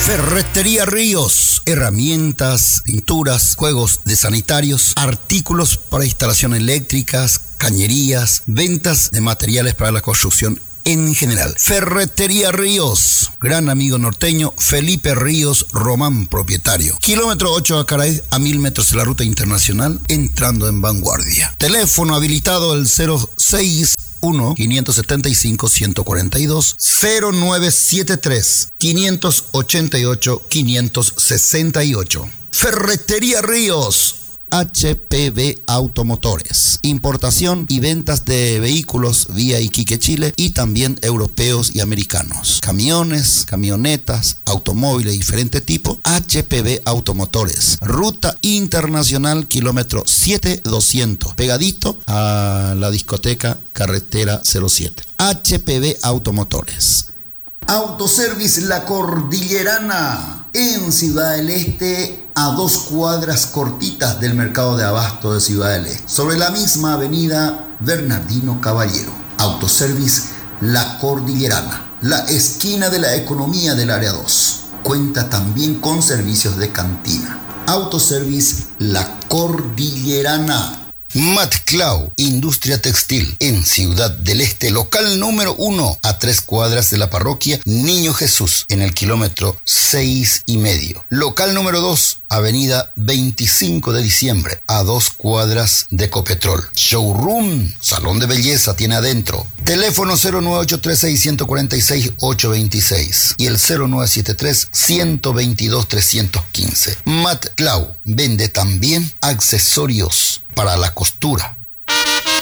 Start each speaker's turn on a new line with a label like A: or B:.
A: Ferretería Ríos, herramientas, pinturas, juegos de sanitarios, artículos para instalaciones eléctricas, cañerías, ventas de materiales para la construcción en general. Ferretería Ríos, gran amigo norteño Felipe Ríos Román, propietario. Kilómetro 8 Acaray, a 1000 metros de la ruta internacional, entrando en Vanguardia. Teléfono habilitado el 061-575-142, 0973-588-568. Ferretería Ríos. HPB Automotores, importación y ventas de vehículos vía Iquique, Chile, y también europeos y americanos, camiones, camionetas, automóviles de diferente tipo. HPB Automotores, ruta internacional, kilómetro 7200, pegadito a la discoteca Carretera 07. HPB Automotores. Autoservice La Cordillerana, en Ciudad del Este, a 2 cuadras cortitas del mercado de abasto de Ciudad del Este, sobre la misma avenida Bernardino Caballero. Autoservice La Cordillerana, la esquina de la economía del área 2. Cuenta también con servicios de cantina. Autoservice La Cordillerana. Matclau, industria textil, en Ciudad del Este, local número 1, a 3 cuadras de la parroquia Niño Jesús, en el kilómetro 6,5. Local número 2, avenida 25 de diciembre, a 2 cuadras de Ecopetrol. Showroom, salón de belleza tiene adentro. Teléfono 0983-646-826 y el 0973-122-315. Matclau vende también accesorios para la costura.